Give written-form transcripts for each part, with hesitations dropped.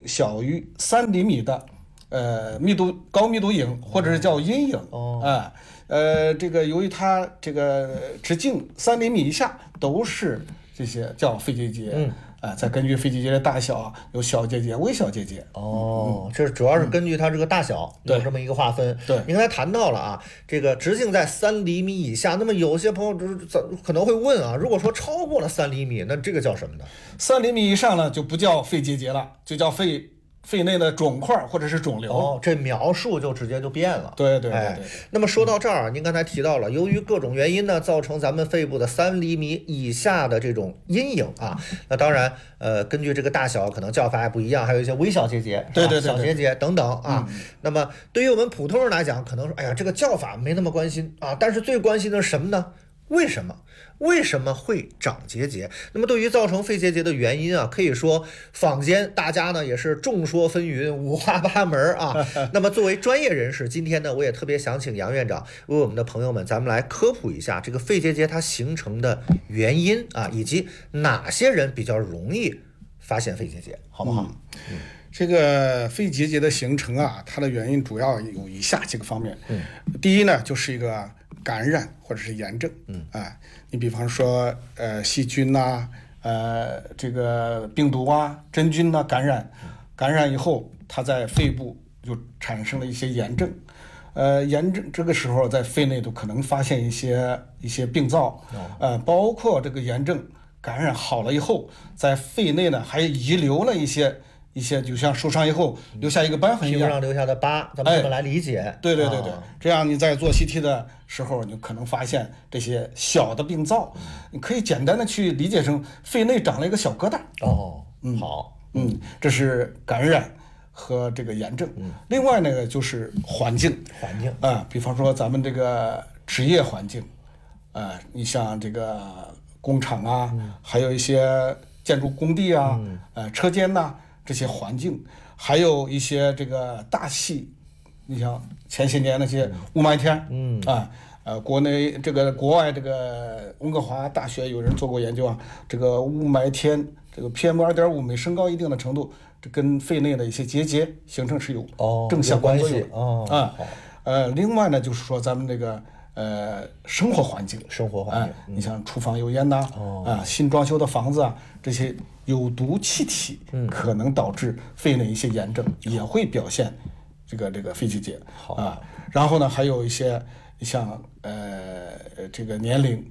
小于3厘米的高密度影，或者是叫阴影这个由于它这个直径3厘米以下都是这些叫肺结节。再根据肺结节的大小，有小结节、微小结节。 这主要是根据它这个大小有这么一个划分。 对， 你刚才谈到了啊，这个直径在3厘米以下，那么有些朋友可能会问啊，如果说超过了3厘米，那这个叫什么呢 ？3厘米以上呢，就不叫肺结节了，就叫肺内的肿块或者是肿瘤。 这描述就直接就变了。 对。 那么说到这儿，您刚才提到了，由于各种原因呢，造成咱们肺部的3厘米以下的这种阴影啊。那当然，根据这个大小，可能叫法也不一样，还有一些微小结节， 对， 小结节等等啊。那么对于我们普通人来讲，可能说，哎呀，这个叫法没那么关心啊，但是最关心的是什么呢？为什么会长结节？那么对于造成肺结节的原因啊，可以说坊间大家呢也是众说纷纭、五花八门啊。那么作为专业人士，今天呢我也特别想请杨院长为我们的朋友们，咱们来科普一下这个肺结节它形成的原因啊，以及哪些人比较容易发现肺结节，好不好？ 这个肺结节的形成啊，它的原因主要有以下几个方面。第一呢，就是一个感染或者是炎症。你比方说细菌呐，这个病毒啊、真菌呐感染以后，它在肺部就产生了一些炎症。炎症这个时候在肺内都可能发现一些病灶。包括这个炎症感染好了以后，在肺内呢还遗留了一些就像受伤以后留下一个瘢痕一样， 皮肤上留下的疤，咱们这么来理解。 对，这样你在做 CT 的时候，你可能发现这些小的病灶，你可以简单的去理解成肺内长了一个小疙瘩。 好， 这是感染和这个炎症。另外呢就是环境比方说咱们这个职业环境，你像这个工厂啊，还有一些建筑工地啊，车间呐，这些环境，还有一些这个大气，你像前些年那些雾霾天，国外这个温哥华大学有人做过研究啊，这个雾霾天，这个 PM2.5每升高一定的程度，这跟肺内的一些结节形成是有正相关作用。另外呢，就是说咱们这个生活环境，你像厨房油烟呐，新装修的房子啊，这些有毒气体可能导致肺内一些炎症，也会表现这个肺结节。然后呢，还有一些像这个年龄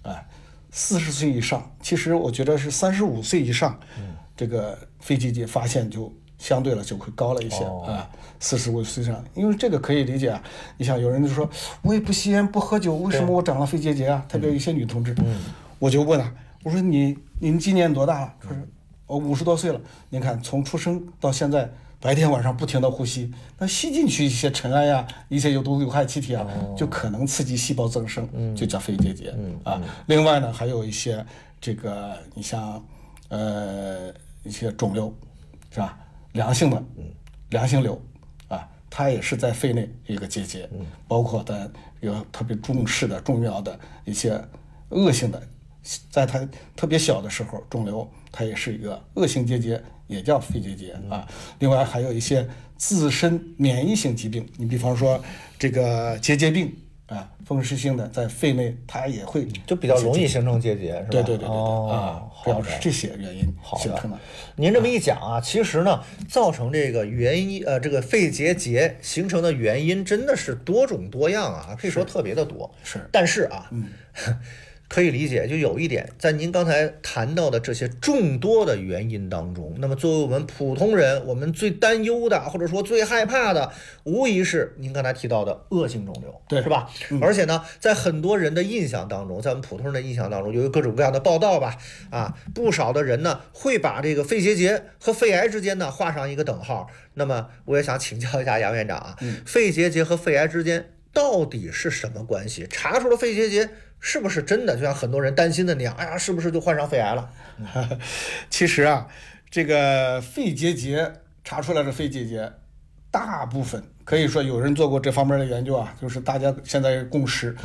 40岁以上，其实我觉得是35岁以上，这个肺结节发现就相对了就会高了一些45岁以上，因为这个可以理解啊。你想有人就说我也不吸烟不喝酒，为什么我长了肺结节啊？特别有一些女同志，我就问我说您今年多大了？说是我50多岁了。您看从出生到现在，白天晚上不停的呼吸，那吸进去一些尘埃呀，一些有毒有害气体啊，就可能刺激细胞增生，就叫肺结节。另外呢，还有一些这个你像一些肿瘤，是吧？良性瘤它也是在肺内一个结节，包括的有特别重要的一些恶性的，在它特别小的时候，肿瘤它也是一个恶性结节，也叫肺结节。另外还有一些自身免疫性疾病，你比方说这个结节病风湿性的在肺内它也会就比较容易形成结节，是吧？ 对，主要是这些原因形成的。 您这么一讲啊，其实呢，造成这个这个肺结节形成的原因真的是多种多样啊，可以说特别的多。但是可以理解，就有一点，在您刚才谈到的这些众多的原因当中，那么作为我们普通人，我们最担忧的或者说最害怕的，无疑是您刚才提到的恶性肿瘤， 对， 是吧？而且呢，在很多人的印象当中，在我们普通人的印象当中，由于各种各样的报道吧，不少的人呢会把这个肺结节和肺癌之间呢画上一个等号。那么我也想请教一下杨院长肺结节和肺癌之间到底是什么关系？查出了肺结节，是不是真的就像很多人担心的那样？哎呀，是不是就患上肺癌了？ 其实这个肺结节查出来的肺结节，大部分可以说有人做过这方面的研究就是大家现在共识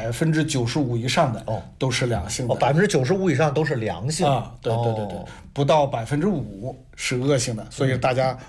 ，95%以上的都是良性的 ，95%以上都是良性对，不到5%是恶性的，所以大家